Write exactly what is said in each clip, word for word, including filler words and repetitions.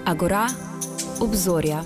Agora, obzorja.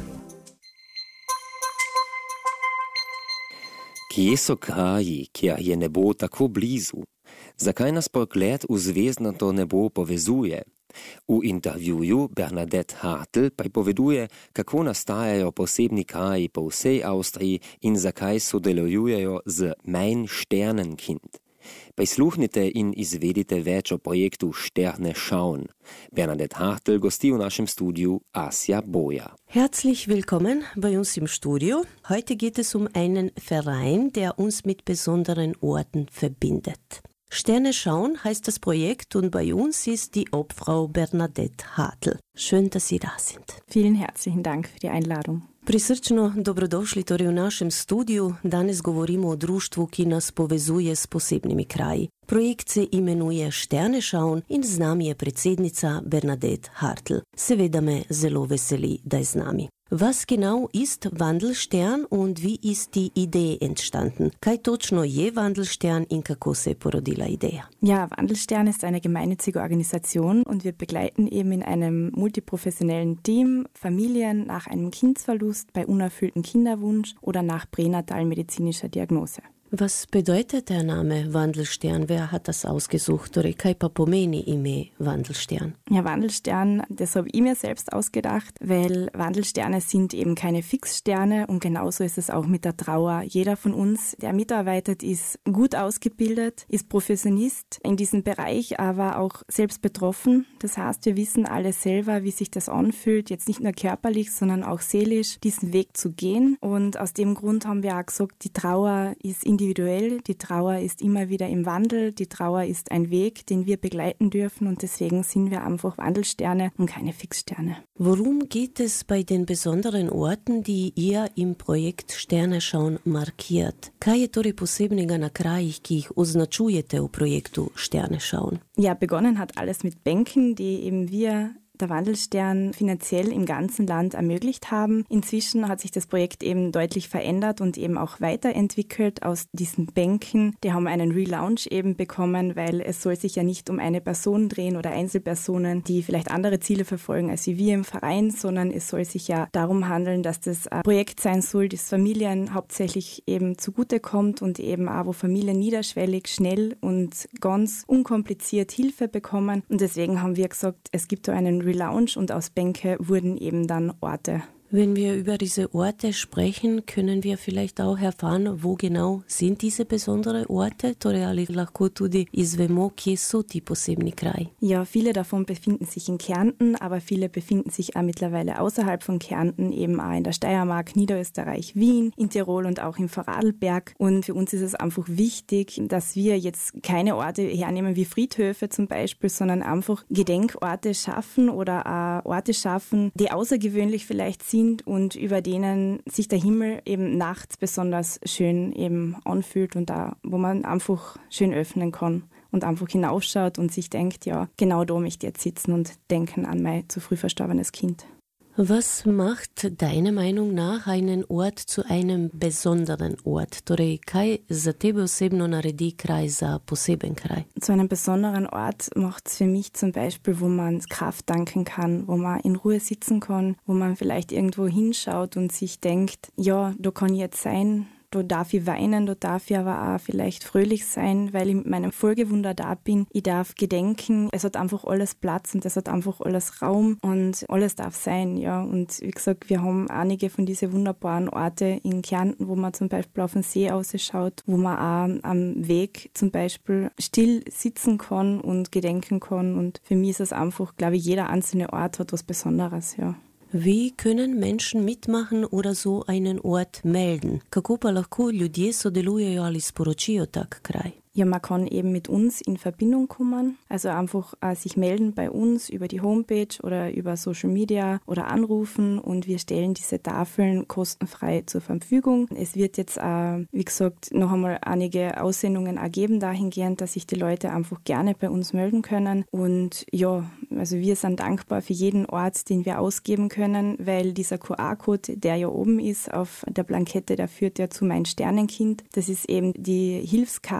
Kje so kraji, kjer je nebo tako blizu? Zakaj nas pogled v zvezdnato nebo povezuje? V intervjuju Bernadette Hartl pa poveduje, kako nastajajo posebni kraji po vsej Avstriji in zakaj sodelujejo z Mein Sternenkind. Prisluhnite in izvedite več o projektu Sterne schauen. Bernadette Hartl gosti v našem Studio Asja Boja. Herzlich willkommen bei uns im Studio. Heute geht es um einen Verein, der uns mit besonderen Orten verbindet. Sterne schauen heißt das Projekt und bei uns ist die Obfrau Bernadette Hartl. Schön, dass Sie da sind. Vielen herzlichen Dank für die Einladung. Prisrčno dobrodošli torej v našem studiu. Danes govorimo o društvu, ki nas povezuje s posebnimi kraji. Projekt se imenuje Sterne schauen in z nami je predsednica Bernadette Hartl. Seveda me zelo veseli, da je z nami. Was genau ist Wandelstern und wie ist die Idee entstanden? Kaj točno je Wandelstern in kako se je porodila ideja? Ja, Wandelstern ist eine gemeinnützige Organisation und wir begleiten eben in einem multiprofessionellen Team Familien nach einem Kindsverlust, bei unerfülltem Kinderwunsch oder nach pränatalmedizinischer Diagnose. Was bedeutet der Name Wandelstern? Wer hat das ausgesucht? Torej, kaj pa pomeni ime Wandelstern? Ja, Wandelstern, das habe ich mir selbst ausgedacht, weil Wandelsterne sind eben keine Fixsterne und genauso ist es auch mit der Trauer. Jeder von uns, der mitarbeitet, ist gut ausgebildet, ist Professionist in diesem Bereich, aber auch selbst betroffen. Das heißt, wir wissen alle selber, wie sich das anfühlt, jetzt nicht nur körperlich, sondern auch seelisch, diesen Weg zu gehen. Und aus dem Grund haben wir auch gesagt, die Trauer ist individuell. Individuell. Die Trauer ist immer wieder im Wandel. Die Trauer ist ein Weg, den wir begleiten dürfen und deswegen sind wir einfach Wandelsterne und keine Fixsterne. Worum geht es bei den besonderen Orten, die ihr im Projekt Sterne schauen markiert? Kaj je torej posebnega na krajih, ki jih označujete v projektu Sterne schauen? Ja, begonnen hat alles mit Bänken, die eben wir der Wandelstern finanziell im ganzen Land ermöglicht haben. Inzwischen hat sich das Projekt eben deutlich verändert und eben auch weiterentwickelt aus diesen Bänken. Die haben einen Relaunch eben bekommen, weil es soll sich ja nicht um eine Person drehen oder Einzelpersonen, die vielleicht andere Ziele verfolgen als wir im Verein, sondern es soll sich ja darum handeln, dass das ein Projekt sein soll, das Familien hauptsächlich eben zugutekommt und eben auch, wo Familien niederschwellig, schnell und ganz unkompliziert Hilfe bekommen. Und deswegen haben wir gesagt, es gibt da einen Relaunch und aus Bänke wurden eben dann Orte. Wenn wir über diese Orte sprechen, können wir vielleicht auch erfahren, wo genau sind diese besonderen Orte? Torej, ali lahko tudi izvemo, kje so ti posebni kraji? Ja, viele davon befinden sich in Kärnten, aber viele befinden sich auch mittlerweile außerhalb von Kärnten, eben auch in der Steiermark, Niederösterreich, Wien, in Tirol und auch im Vorarlberg. Und für uns ist es einfach wichtig, dass wir jetzt keine Orte hernehmen wie Friedhöfe zum Beispiel, sondern einfach Gedenkorte schaffen oder auch Orte schaffen, die außergewöhnlich vielleicht sind und über denen sich der Himmel eben nachts besonders schön eben anfühlt und da, wo man einfach schön öffnen kann und einfach hinaufschaut und sich denkt, ja, genau da möchte ich jetzt sitzen und denken an mein zu früh verstorbenes Kind. Was macht deiner Meinung nach einen Ort zu einem besonderen Ort? Torej, kaj za tebe osebno naredi kraj za poseben kraj? Zu einem besonderen Ort macht es für mich zum Beispiel, wo man Kraft tanken kann, wo man in Ruhe sitzen kann, wo man vielleicht irgendwo hinschaut und sich denkt, ja, da kann ich jetzt sein. Da darf ich weinen, da darf ich aber auch vielleicht fröhlich sein, weil ich mit meinem Vollgewunder da bin. Ich darf gedenken, es hat einfach alles Platz und es hat einfach alles Raum und alles darf sein, ja. Und wie gesagt, wir haben einige von diesen wunderbaren Orte in Kärnten, wo man zum Beispiel auf den See ausschaut, wo man auch am Weg zum Beispiel still sitzen kann und gedenken kann. Und für mich ist es einfach, glaube ich, jeder einzelne Ort hat was Besonderes, ja. Wie können Menschen mitmachen oder so einen Ort melden? Kako pa lahko ljudje sodelujejo ali sporočijo tak kraj? Ja, man kann eben mit uns in Verbindung kommen, also einfach äh, sich melden bei uns über die Homepage oder über Social Media oder anrufen und wir stellen diese Tafeln kostenfrei zur Verfügung. Es wird jetzt, äh, wie gesagt, noch einmal einige Aussendungen ergeben dahingehend, dass sich die Leute einfach gerne bei uns melden können und ja, also wir sind dankbar für jeden Ort, den wir ausgeben können, weil dieser Q R-Code, der ja oben ist auf der Blankette, der führt ja zu Mein Sternenkind. Das ist eben die Hilfskarte, sage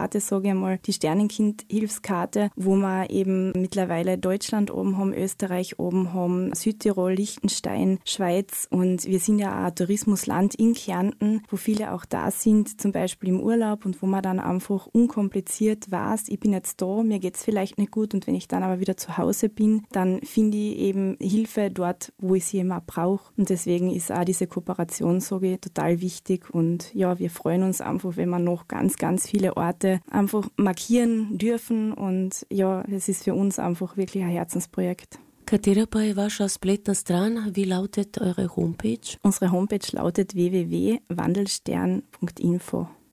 sage ich mal, die Sternenkind-Hilfskarte, wo wir eben mittlerweile Deutschland oben haben, Österreich oben haben, Südtirol, Liechtenstein, Schweiz und wir sind ja auch ein Tourismusland in Kärnten, wo viele auch da sind, zum Beispiel im Urlaub und wo man dann einfach unkompliziert weiß, ich bin jetzt da, mir geht's vielleicht nicht gut und wenn ich dann aber wieder zu Hause bin, dann finde ich eben Hilfe dort, wo ich sie immer brauche und deswegen ist auch diese Kooperation, sage ich, total wichtig und ja, wir freuen uns einfach, wenn wir noch ganz, ganz viele Orte einfach markieren dürfen und ja, es ist für uns einfach wirklich ein Herzensprojekt. Katera pa je vaša spletna stran? Wie lautet eure Homepage? Unsere Homepage lautet w w w punkt wandelstern punkt info.